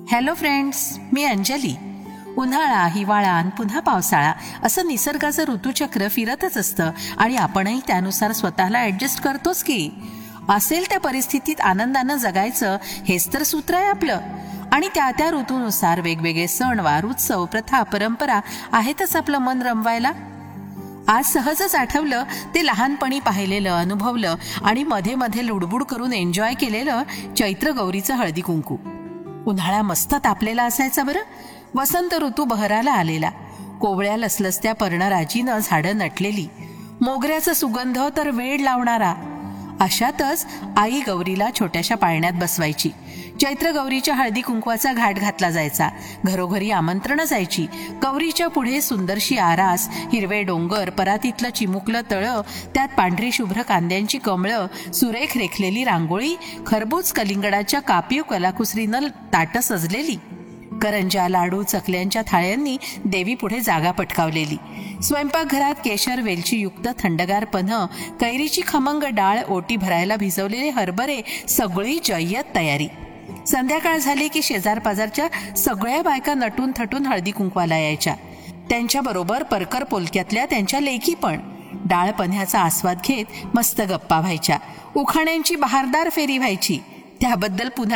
Hello friends, मी अंजली. उन्हाळा, हिवाळा आणि पुन्हा पावसाळा असं निसर्गाचं ऋतुचक्र फिरतच असतं आणि आपणही त्यानुसार स्वतःला ॲडजस्ट करतोच की. असेल त्या परिस्थितीत आनंदानं जगायचं हेच तर सूत्र आहे आपलं. आणि त्या त्या ऋतूनुसार वेगवेगळे सणवार, उत्सव, प्रथा, परंपरा आहेतच आपलं मन रमवायला. आज सहजच आठवलं ते लहानपणी पाहिलेलं, अनुभवलं आणि मध्ये मध्ये लुडबुड करून एन्जॉय केलेलं चैत्र गौरीचं हळदी कुंकू. उन्हाळा मस्त तापलेला असायचा बरं. वसंत ऋतू बहराला आलेला. कोवळ्या लसलसत्या पर्णराजीनं झाडं नटलेली. मोगऱ्याचा सुगंध तर वेड लावणारा. अशातच आई गौरीला छोट्याशा पाळण्यात बसवायची. चैत्र गौरीच्या हळदी कुंकवाचा घाट घातला जायचा. घरोघरी आमंत्रणं जायची. गौरीच्या पुढे सुंदरशी आरास, हिरवे डोंगर, परातीतलं चिमुकलं तळं, त्यात पांढरी शुभ्र कांद्यांची कमळं, सुरेख रेखलेली रांगोळी, खरबूज कलिंगडाच्या कापीव कलाकुसरीनं ताटं सजलेली. करंजा, लाडू, चकल्यांच्या थाळ्यांनी देवी पुढे जागा पटकावलेली. स्वयंपाकघरात केशर, वेलची युक्त थंडगार पन्ह, कैरीची खमंग डाळ, ओटी भरायला भिजवलेले हरभरे, सगळी जय्यत तयारी. संध्याकाळ झाली की शेजार पाजारच्या सगळ्या बायका नटून थटून हळदी कुंकवाला यायच्या. त्यांच्याबरोबर परकर पोलक्यातल्या त्यांच्या लेकी पण. डाळ पन्ह्याचा आस्वाद घेत मस्त गप्पा व्हायच्या. उखाण्यांची बहारदार फेरी व्हायची. त्याबद्दल पुन्हा